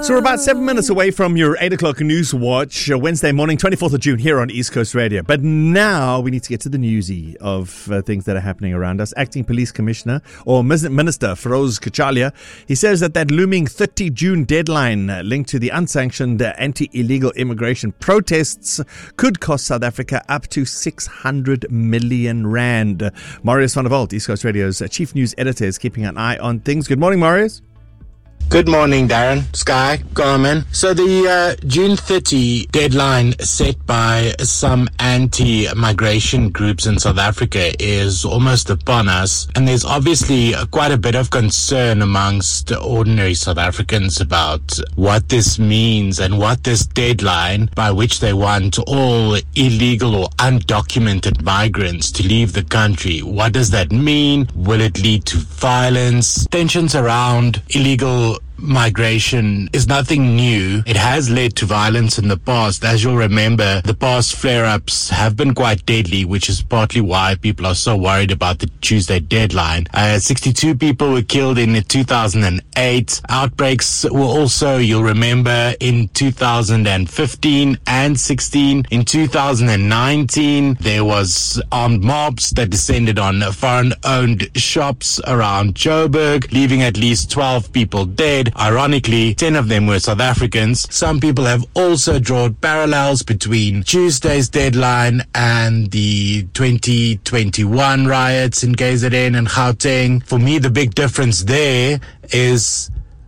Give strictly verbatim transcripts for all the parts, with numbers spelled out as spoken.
So we're about seven minutes away from your eight o'clock news watch, uh, Wednesday morning, twenty-fourth of June here on East Coast Radio. But now we need to get to the newsy of uh, things that are happening around us. Acting Police Commissioner or Minister Feroz Kachalia, he says that that looming thirtieth of June deadline uh, linked to the unsanctioned uh, anti-illegal immigration protests could cost South Africa up to six hundred million rand. Uh, Marius van der Walt, East Coast Radio's uh, chief news editor, is keeping an eye on things. Good morning, Marius. Good morning, Darren, Sky, Garmin. So the uh, June thirtieth deadline set by some anti-migration groups in South Africa is almost upon us. And there's obviously quite a bit of concern amongst ordinary South Africans about what this means and what this deadline by which they want all illegal or undocumented migrants to leave the country. What does that mean? Will it lead to violence? Tensions around illegal migration is nothing new. It has led to violence in the past. As you'll remember, the past flare-ups have been quite deadly, which is partly why people are so worried about the Tuesday deadline. Uh, sixty-two people were killed in two thousand eight. Outbreaks were also, you'll remember, in two thousand fifteen and sixteen. In two thousand nineteen, there was armed mobs that descended on foreign-owned shops around Joburg, leaving at least twelve people dead. Ironically, ten of them were South Africans. Some people have also drawn parallels between Tuesday's deadline and the twenty twenty-one riots in K Z N and Gauteng. For me, the big difference there is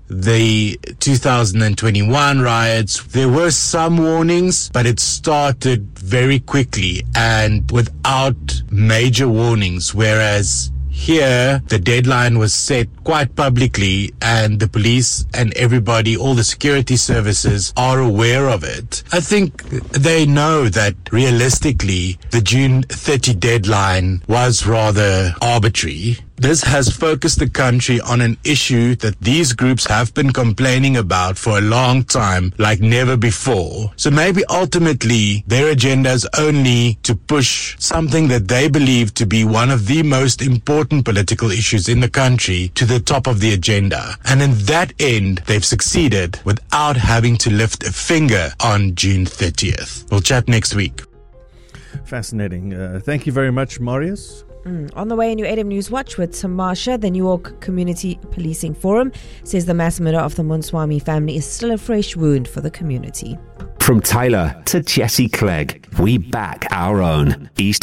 the two thousand twenty-one riots. There were some warnings, but it started very quickly and without major warnings, whereas here, the deadline was set quite publicly and the police and everybody, all the security services are aware of it. I think they know that realistically, the June thirtieth deadline was rather arbitrary. This has focused the country on an issue that these groups have been complaining about for a long time, like never before. So maybe ultimately their agenda is only to push something that they believe to be one of the most important political issues in the country to the top of the agenda. And in that end, they've succeeded without having to lift a finger on June thirtieth. We'll chat next week. Fascinating. Uh, thank you very much, Marius. Mm. On the way in your eight a.m. News Watch with Tamasha, the New York Community Policing Forum says the mass murder of the Monswami family is still a fresh wound for the community. From Tyler to Jesse Clegg, we back our own East